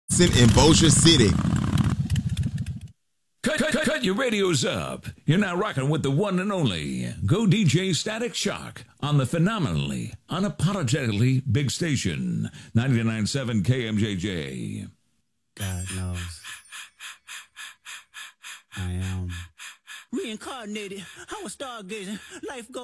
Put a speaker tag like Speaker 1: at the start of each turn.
Speaker 1: in Bossier City.
Speaker 2: Cut your radios up. You're now rocking with the one and only Go DJ Static Shock on the phenomenally, unapologetically big station, 99.7 KMJJ.
Speaker 3: God knows. I am
Speaker 4: reincarnated. I was stargazing. Life goes